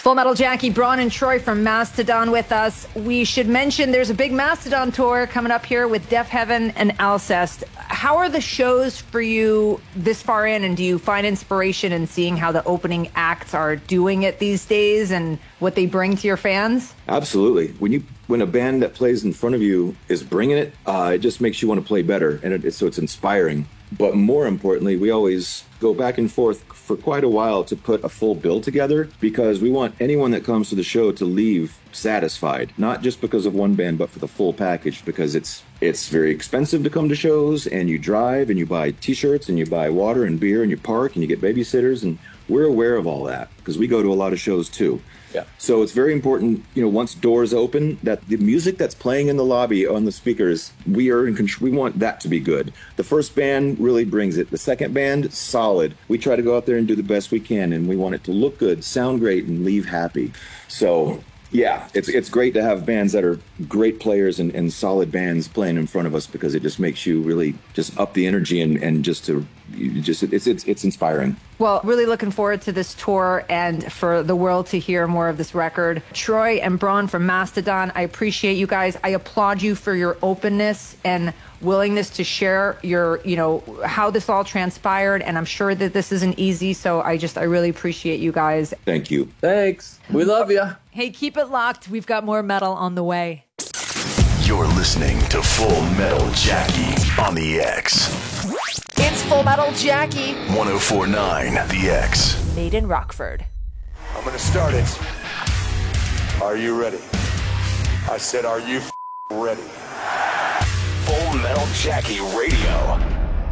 Full Metal Jackie, Braun, and Troy from Mastodon with us. We should mention there's a big Mastodon tour coming up here with Deafheaven and Alcest. How are the shows for you this far in, and do you find inspiration in seeing how the opening acts are doing it these days and what they bring to your fans? Absolutely. When a band that plays in front of you is bringing it, it just makes you want to play better, and so it's inspiring. But more importantly, we always go back and forth for quite a while to put a full bill together, because we want anyone that comes to the show to leave satisfied, not just because of one band, but for the full package, because it's very expensive to come to shows, and you drive and you buy t-shirts and you buy water and beer and you park and you get babysitters, and we're aware of all that because we go to a lot of shows too. Yeah. So it's very important, once doors open, that the music that's playing in the lobby on the speakers, we are in control. We want that to be good. The first band really brings it. The second band, solid. We try to go out there and do the best we can, and we want it to look good, sound great, and leave happy. So yeah, it's great to have bands that are great players and solid bands playing in front of us, because it just makes you really just up the energy and it's inspiring. Well, really looking forward to this tour and for the world to hear more of this record. Troy and Braun from Mastodon, I appreciate you guys. I applaud you for your openness and willingness to share your, how this all transpired. And I'm sure that this isn't easy. So I really appreciate you guys. Thank you. Thanks. We love you. Hey, keep it locked. We've got more metal on the way. You're listening to Full Metal Jackie on the X. It's Full Metal Jackie. 104.9 The X. Made in Rockford. I'm gonna start it. Are you ready? I said, are you ready? Full Metal Jackie Radio.